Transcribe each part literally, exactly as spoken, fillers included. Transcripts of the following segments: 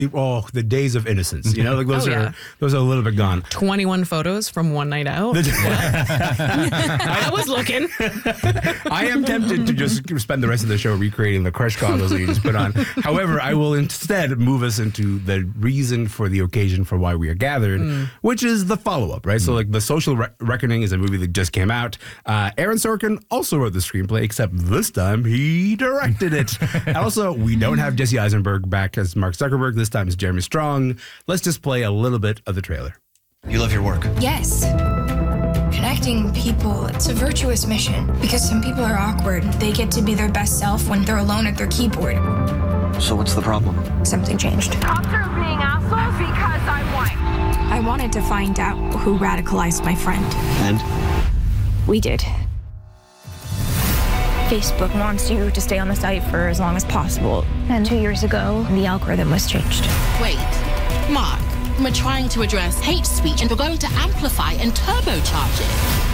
Oh, the days of innocence. You know, like those Oh, are yeah. those are a little bit gone. twenty-one photos from one night out. I was looking. I am tempted to just spend the rest of the show recreating the crush goggles that you just put on. However, I will instead move us into the reason for the occasion for why we are gathered, mm. which is the follow-up, right? Mm. So, like, The Social Re- Reckoning is a movie that just came out. Uh, Aaron Sorkin also wrote the screenplay, except this time he directed it. And also, we don't have Jesse Eisenberg back as Mark Zuckerberg. This time it's Jeremy Strong. Let's just play a little bit of the trailer. You love your work? Yes. Connecting people, it's a virtuous mission because some people are awkward. They get to be their best self when they're alone at their keyboard. So what's the problem? Something changed. Cops are being assholes because I'm white. I wanted to find out who radicalized my friend. And? We did. Facebook wants you to stay on the site for as long as possible. And two years ago, the algorithm was changed. Wait, Mark, we're trying to address hate speech and we're going to amplify and turbocharge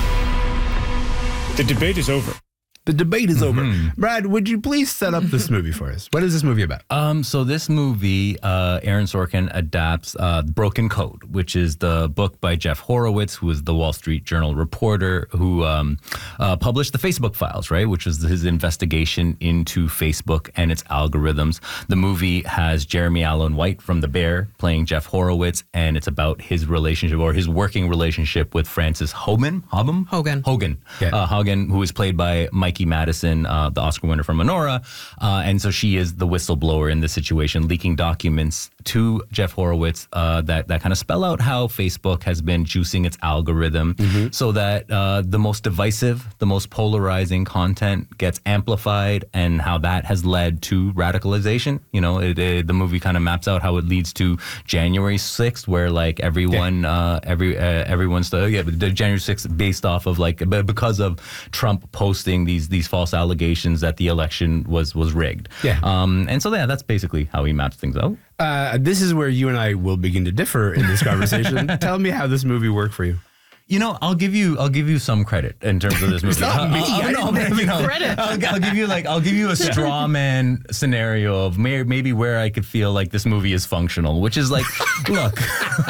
it. The debate is over. The debate is Mm-hmm. over. Brad, would you please set up this movie for us? What is this movie about? Um, so this movie, uh, Aaron Sorkin adapts uh, Broken Code, which is the book by Jeff Horowitz, who is the Wall Street Journal reporter who um, uh, published the Facebook Files, right, which was his investigation into Facebook and its algorithms. The movie has Jeremy Allen White from The Bear playing Jeff Horowitz, and it's about his relationship or his working relationship with Frances Hogan. Hogan? Hogan. Hogan. Yeah. Uh, Hogan, who is played by Mikey Madison, uh, the Oscar winner from Menorah. Uh, and so she is the whistleblower in this situation, leaking documents to Jeff Horowitz uh, that, that kind of spell out how Facebook has been juicing its algorithm mm-hmm. so that uh, the most divisive, the most polarizing content gets amplified, and how that has led to radicalization. You know, it, it, the movie kind of maps out how it leads to January sixth, where like everyone, yeah. uh, every uh, everyone's uh, yeah, January sixth based off of like because of Trump posting these these false allegations that the election was was rigged. Yeah. Um, and so yeah, that's basically how he maps things out. Uh, this is where you and I will begin to differ in this conversation. Tell me how this movie worked for you. You know, I'll give you, I'll give you some credit in terms of this movie. Not me. I'll, I'll, I no, you know, credit. I'll, I'll give you like, I'll give you a straw man scenario of may, maybe where I could feel like this movie is functional, which is like, look.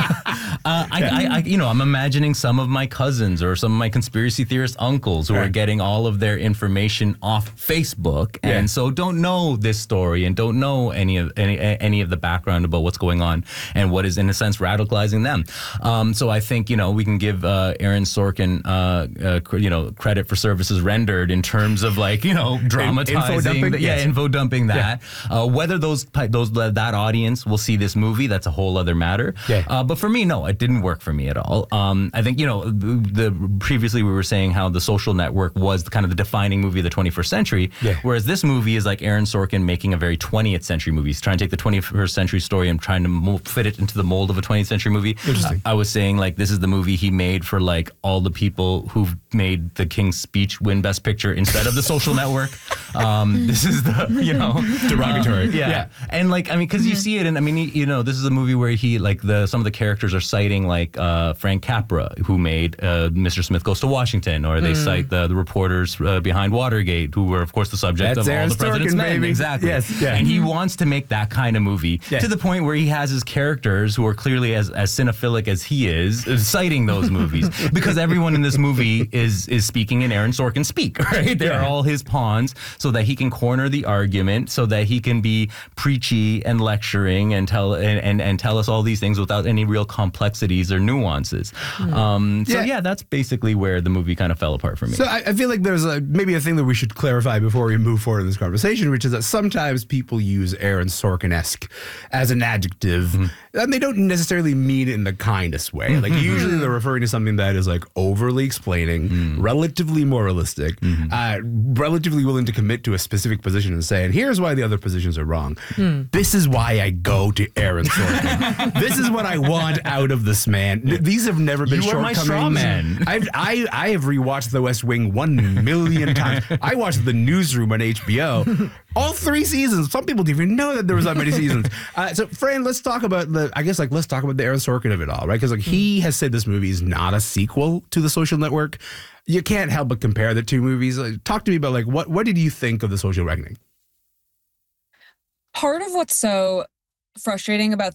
Uh, I, I, I, you know, I'm imagining some of my cousins or some of my conspiracy theorist uncles who right. are getting all of their information off Facebook, and yeah. so don't know this story and don't know any of any any of the background about what's going on and what is, in a sense, radicalizing them. Um, so I think you know we can give uh, Aaron Sorkin, uh, uh, cr- you know, credit for services rendered in terms of like you know dramatizing, info dumping, the, yeah, yes. info dumping that. Yeah. Uh, whether those those that audience will see this movie, that's a whole other matter. Yeah. Uh, but for me, no, it didn't work for me at all. Um, I think, you know, the, the previously we were saying how The Social Network was the, kind of the defining movie of the twenty-first century, yeah. whereas this movie is like Aaron Sorkin making a very twentieth century movie. He's trying to take the twenty-first century story and trying to mo- fit it into the mold of a twentieth century movie. Interesting. I was saying like this is the movie he made for like all the people who've made The King's Speech win Best Picture instead of The Social Network. Um, this is the, you know, derogatory. Uh, yeah. yeah. And like, I mean, because you see it, and I mean, you know, this is a movie where he, like, the some of the characters are citing, like, uh, Frank Capra, who made uh, Mister Smith Goes to Washington, or they mm. cite the, the reporters uh, behind Watergate, who were, of course, the subject That's of Aaron all the President's Sorkin, Men. baby. Exactly. Yes, yeah. And he wants to make that kind of movie yeah. to the point where he has his characters, who are clearly as, as cinephilic as he is, citing those movies. Because everyone in this movie is is speaking in Aaron Sorkin speak, right? They're yeah. all his pawns, so that he can corner the argument, so that he can be preachy and lecturing and tell and, and, and tell us all these things without any real complexities or nuances. Mm. Um, so yeah. yeah, that's basically where the movie kind of fell apart for me. So I, I feel like there's a, maybe a thing that we should clarify before we move forward in this conversation, which is that sometimes people use Aaron Sorkin-esque as an adjective, mm-hmm. and they don't necessarily mean it in the kindest way. Mm-hmm. Like usually they're referring to something that is like overly explaining, mm-hmm. relatively moralistic, mm-hmm. uh, relatively willing to commit to a specific position and say, and here's why the other positions are wrong. Mm. This is why I go to Aaron Sorkin. This is what I want out of this man. These have never been you shortcomings. You are my straw man. I've, I, I have rewatched The West Wing one million times. I watched The Newsroom on H B O. All three seasons. Some people didn't even know that there was that many seasons. Uh, so, Fran, let's talk about the, I guess, like, let's talk about the Aaron Sorkin of it all, right? Because, like, he has said this movie is not a sequel to The Social Network. You can't help but compare the two movies. Like, talk to me about, like, what, what did you think of The Social Reckoning? Part of what's so frustrating about